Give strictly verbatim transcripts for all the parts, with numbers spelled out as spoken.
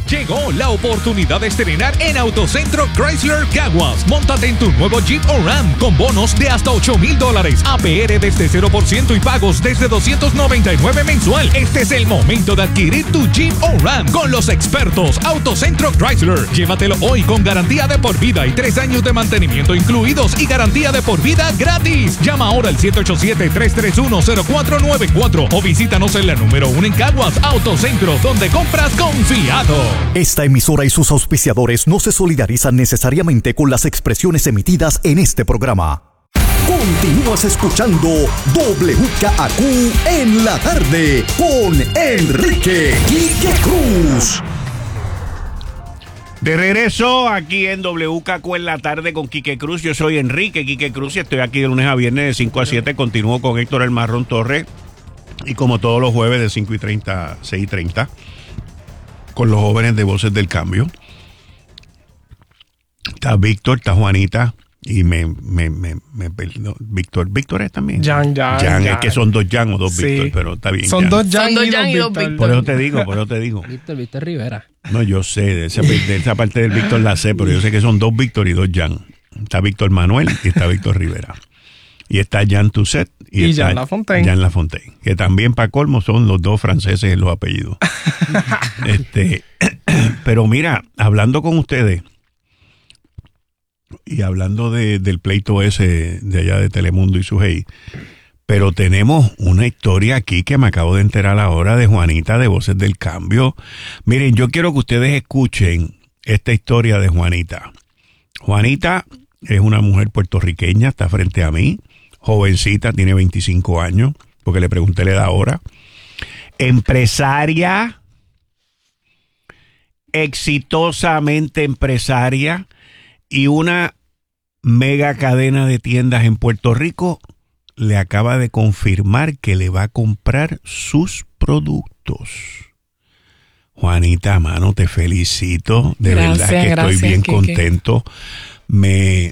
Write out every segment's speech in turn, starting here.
Llegó la oportunidad de estrenar en Autocentro Chrysler Caguas. Móntate en tu nuevo Jeep o Ram con bonos de hasta ocho mil dólares. A P R desde cero por ciento y pagos desde doscientos noventa y nueve mensual. Este es el momento de adquirir tu Jeep o Ram con los expertos Autocentro Chrysler. Llévatelo hoy con garantía de por vida y tres años de mantenimiento incluidos y garantía de por vida gratis. Llama ahora al siete ocho siete, tres tres uno, cero cuatro nueve cuatro o visítanos en la número uno en Caguas. Autocentro, donde compras confiado. Esta emisora y sus auspiciadores no se solidarizan necesariamente con las expresiones emitidas en este programa. Continúas escuchando W K A Q en la tarde con Enrique Quique Cruz. De regreso aquí en W K Q en la tarde con Quique Cruz. Yo soy Enrique Quique Cruz y estoy aquí de lunes a viernes de cinco a siete. Continúo con Héctor El Marrón Torres y como todos los jueves de cinco y treinta a seis y treinta con los jóvenes de Voces del Cambio. Está Víctor, está Juanita y me, me, me, me no, Víctor, Víctor es también. Jan, Jan, Jan, Jan. Es que son dos Jan o dos Sí. Víctor, pero está bien. Son Jan. dos Jan, Son dos y, Jan dos y dos Víctor. Víctor. Por eso te digo, por eso te digo. Víctor, Víctor Rivera. No, yo sé, de esa, de esa parte del Víctor la sé, pero yo sé que son dos Víctor y dos Jan. Está Víctor Manuel y está Víctor Rivera. Y está Jan Toussaint y, Y está Jan Lafontaine. Jan Lafontaine, que también para colmo son los dos franceses en los apellidos. este, pero mira, hablando con ustedes y hablando de, del pleito ese de allá de Telemundo y Sujei, pero tenemos una historia aquí que me acabo de enterar ahora de Juanita de Voces del Cambio. Miren, yo quiero que ustedes escuchen esta historia de Juanita. Juanita es una mujer puertorriqueña, está frente a mí, jovencita, tiene veinticinco años, porque le pregunté la edad ahora. Empresaria, exitosamente empresaria, y una mega cadena de tiendas en Puerto Rico le acaba de confirmar que le va a comprar sus productos. Juanita, mano, te felicito. De Gracias, verdad que gracias, estoy bien Quique. contento. Me,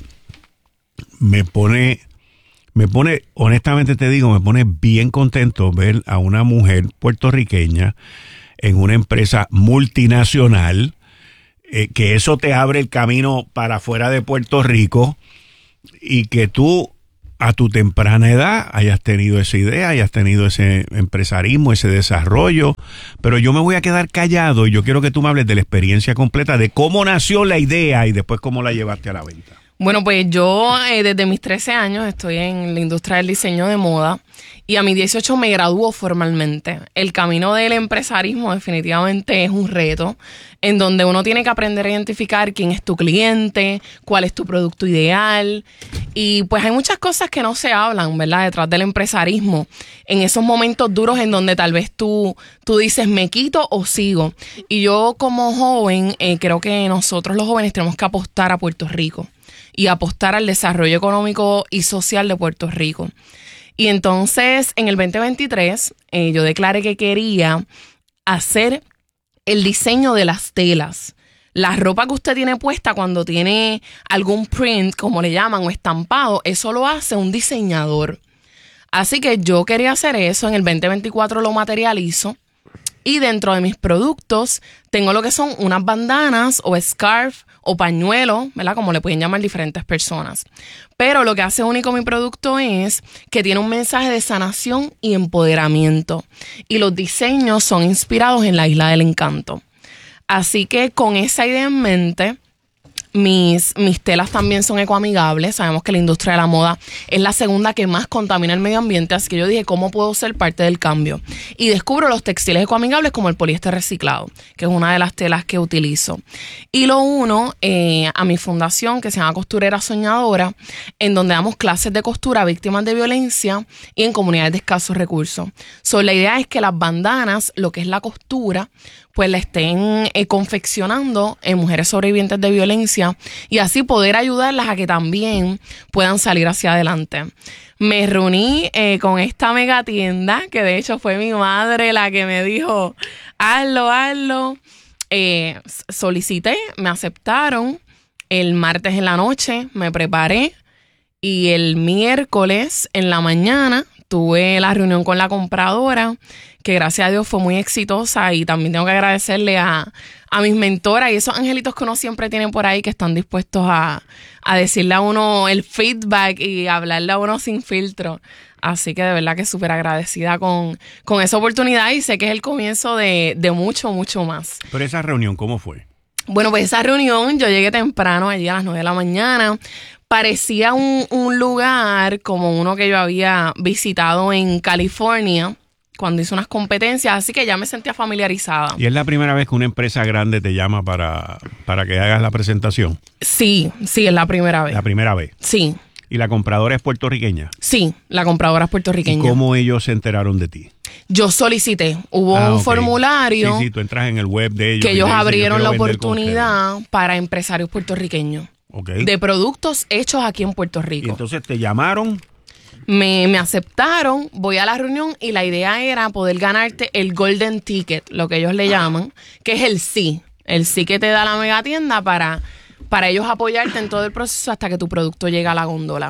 me pone, me pone, honestamente te digo, me pone bien contento ver a una mujer puertorriqueña en una empresa multinacional, eh, que eso te abre el camino para afuera de Puerto Rico y que tú a tu temprana edad hayas tenido esa idea, hayas tenido ese empresarismo, ese desarrollo, pero yo me voy a quedar callado y yo quiero que tú me hables de la experiencia completa, de cómo nació la idea y después cómo la llevaste a la venta. Bueno, pues yo eh, desde mis trece años estoy en la industria del diseño de moda y a mis dieciocho me graduó formalmente. El camino del empresarismo definitivamente es un reto en donde uno tiene que aprender a identificar quién es tu cliente, cuál es tu producto ideal y pues hay muchas cosas que no se hablan, ¿verdad? Detrás del empresarismo, en esos momentos duros en donde tal vez tú, tú dices me quito o sigo. Y yo como joven eh, creo que nosotros los jóvenes tenemos que apostar a Puerto Rico y apostar al desarrollo económico y social de Puerto Rico. Y entonces, en el veinte veintitrés, eh, yo declaré que quería hacer el diseño de las telas. La ropa que usted tiene puesta cuando tiene algún print, como le llaman, o estampado, eso lo hace un diseñador. Así que yo quería hacer eso. En el veinte veinticuatro lo materializo. Y dentro de mis productos tengo lo que son unas bandanas o scarf o pañuelo, ¿verdad? Como le pueden llamar diferentes personas. Pero lo que hace único mi producto es que tiene un mensaje de sanación y empoderamiento. Y los diseños son inspirados en la Isla del Encanto. Así que con esa idea en mente, Mis, mis telas también son ecoamigables. Sabemos que la industria de la moda es la segunda que más contamina el medio ambiente, así que yo dije, ¿cómo puedo ser parte del cambio? Y descubro los textiles ecoamigables como el poliéster reciclado, que es una de las telas que utilizo. Y lo uno eh, a mi fundación, que se llama Costurera Soñadora, en donde damos clases de costura a víctimas de violencia y en comunidades de escasos recursos. So, la idea es que las bandanas, lo que es la costura, pues la estén eh, confeccionando en mujeres sobrevivientes de violencia y así poder ayudarlas a que también puedan salir hacia adelante. Me reuní eh, con esta mega tienda, que de hecho fue mi madre la que me dijo, hazlo, hazlo. Eh, solicité, me aceptaron. El martes en la noche me preparé y el miércoles en la mañana tuve la reunión con la compradora, que gracias a Dios fue muy exitosa y también tengo que agradecerle a, a mis mentoras y esos angelitos que uno siempre tiene por ahí que están dispuestos a, a decirle a uno el feedback y hablarle a uno sin filtro. Así que de verdad que súper agradecida con, con esa oportunidad y sé que es el comienzo de, de mucho, mucho más. Pero esa reunión, ¿cómo fue? Bueno, pues esa reunión, yo llegué temprano, allí a las nueve de la mañana. Parecía un, un lugar como uno que yo había visitado en California cuando hice unas competencias, así que ya me sentía familiarizada. ¿Y es la primera vez que una empresa grande te llama para, para que hagas la presentación? Sí, sí, es la primera vez. La primera vez. Sí. ¿Y la compradora es puertorriqueña? Sí, la compradora es puertorriqueña. ¿Y cómo ellos se enteraron de ti? Yo solicité, hubo Ah, un okay. formulario Sí, sí, tú entras en el web de ellos. que ellos dicen, abrieron la oportunidad con para empresarios puertorriqueños. okay. De productos hechos aquí en Puerto Y Rico. entonces te llamaron. Me, me aceptaron, voy a la reunión y la idea era poder ganarte el Golden Ticket, lo que ellos le llaman, que es el sí. El sí que te da la mega tienda para, para ellos apoyarte en todo el proceso hasta que tu producto llegue a la góndola.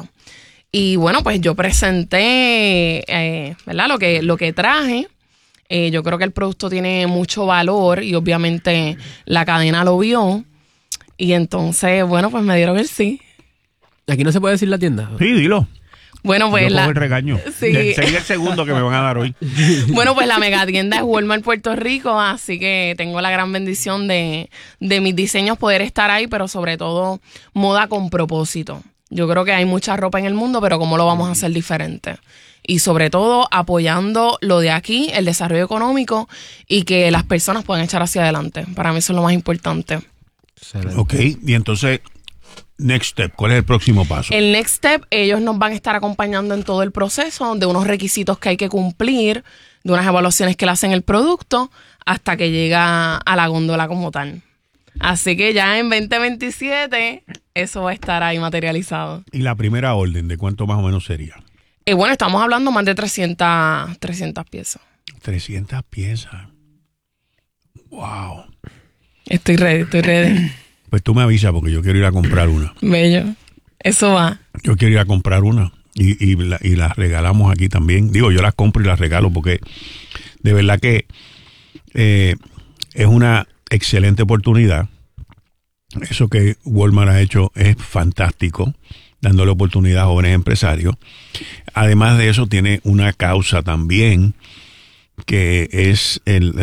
Y bueno, pues yo presenté, eh, ¿verdad? Lo que, lo que traje. Eh, yo creo que el producto tiene mucho valor y obviamente la cadena lo vio. Y entonces, bueno, pues me dieron el sí. Aquí no se puede decir la tienda. Sí, dilo. Bueno, pues Yo la, cojo el regaño. Sí. Sería el segundo que me van a dar hoy. Bueno, pues la mega tienda es Walmart Puerto Rico, así que tengo la gran bendición de, de mis diseños poder estar ahí, pero sobre todo moda con propósito. Yo creo que hay mucha ropa en el mundo, pero ¿cómo lo vamos a hacer diferente? Y sobre todo apoyando lo de aquí, el desarrollo económico y que las personas puedan echar hacia adelante. Para mí eso es lo más importante. Excelente. Ok, y entonces, next step, ¿cuál es el próximo paso? El next step, ellos nos van a estar acompañando en todo el proceso de unos requisitos que hay que cumplir, de unas evaluaciones que le hacen el producto, hasta que llega a la góndola como tal. Así que ya en veinte veintisiete eso va a estar ahí materializado. ¿Y la primera orden de cuánto más o menos sería? Y bueno, estamos hablando más de trescientas piezas. trescientas piezas. Wow. Estoy ready, estoy ready. Pues tú me avisas porque yo quiero ir a comprar una. Bello. Eso va. Yo quiero ir a comprar una y, y, la, y las regalamos aquí también. Digo, yo las compro y las regalo porque de verdad que eh, es una excelente oportunidad. Eso que Walmart ha hecho es fantástico, dándole oportunidad a jóvenes empresarios. Además de eso, tiene una causa también que es el